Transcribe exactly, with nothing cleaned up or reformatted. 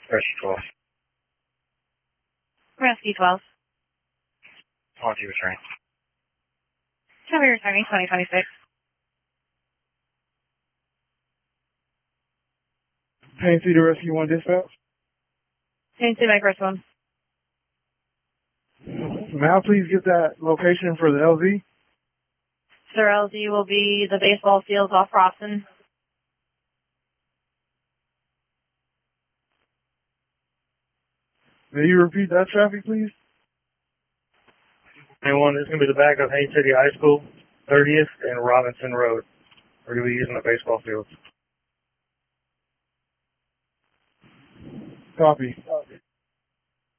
Rescue twelve. Rescue twelve. On to you, returning. Cover returning twenty twenty-six. Payne City Rescue one dispatch. Payne City microphone. May I please get that location for the L Z? Sir, L Z will be the baseball fields off Crofton. May you repeat that traffic, please? Anyone, this is going to be the back of Haines City High School, thirtieth and Robinson Road. We're going to be using the baseball fields. Copy.